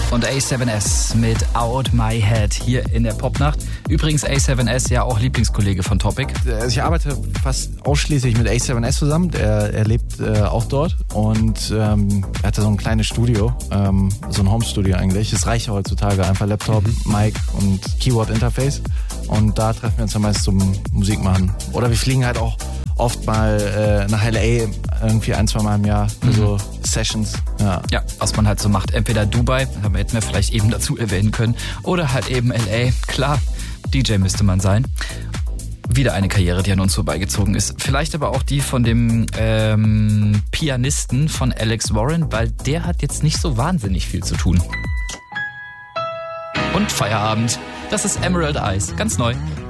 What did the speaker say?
Und A7S mit Out My Head hier in der Popnacht. Übrigens A7S ja auch Lieblingskollege von Topic. Also ich arbeite fast ausschließlich mit A7S zusammen. Er lebt auch dort und er hatte so ein kleines Studio, so ein Home-Studio eigentlich. Das reicht ja heutzutage, einfach Laptop, Mic und Keyboard-Interface. Und da treffen wir uns dann meist zum Musik machen. Oder wir fliegen halt auch oft mal nach LA, irgendwie 1-2 Mal im Jahr für so Sessions. Ja, was man halt so macht. Entweder Dubai, hätten wir vielleicht eben dazu erwähnen können, oder halt eben LA. Klar, DJ müsste man sein. Wieder eine Karriere, die an uns vorbeigezogen ist. Vielleicht aber auch die von dem Pianisten von Alex Warren, weil der hat jetzt nicht so wahnsinnig viel zu tun. Und Feierabend. Das ist Emerald Eyes, ganz neu.